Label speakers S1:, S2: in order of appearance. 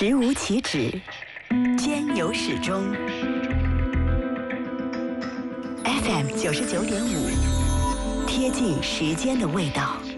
S1: 食无岂止，兼有始终。FM 99.5，贴近时间的味道。